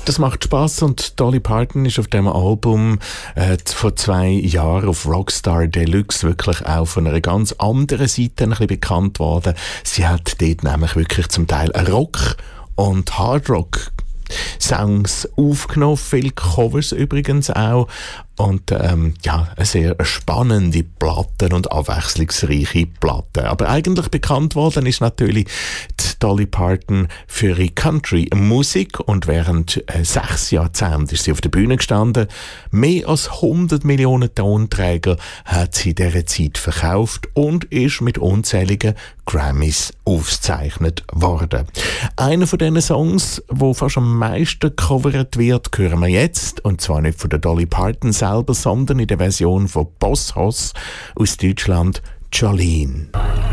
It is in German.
Das macht Spass und Dolly Parton ist auf dem Album vor 2 Jahren auf Rockstar Deluxe wirklich auch von einer ganz anderen Seite ein bisschen bekannt worden. Sie hat dort nämlich wirklich zum Teil Rock und Hardrock Songs aufgenommen, viele Covers übrigens auch. Und eine sehr spannende Platte und abwechslungsreiche Platte. Aber eigentlich bekannt worden ist natürlich die Dolly Parton für ihre Country-Musik und während 6 Jahrzehnten ist sie auf der Bühne gestanden. Mehr als 100 Millionen Tonträger hat sie in dieser Zeit verkauft und ist mit unzähligen Grammys ausgezeichnet worden. Einer von diesen Songs, wo fast am meisten gecovert wird, hören wir jetzt. Und zwar nicht von der Dolly Parton selber, sondern in der Version von Boss Hoss aus Deutschland, Jolene.